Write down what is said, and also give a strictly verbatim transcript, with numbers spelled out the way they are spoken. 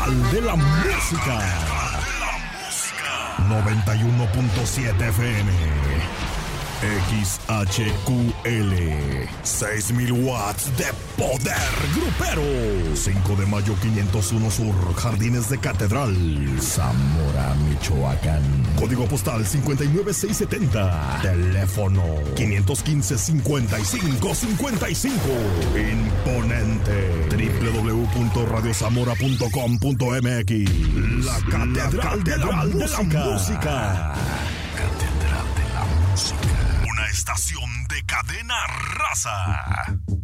De la música. noventa y uno punto siete F M. X H Q L. seis mil watts de poder grupero. cinco de mayo quinientos uno Sur, Jardines de Catedral, Zamora, Michoacán. Código postal cincuenta y nueve seiscientos setenta. Teléfono quinientos quince, cincuenta y cinco cincuenta y cinco. Imponente. doble u doble u doble u punto radio zamora punto com punto m x. La Catedral de la Música. Catedral de la Música. Una estación de Cadena Raza.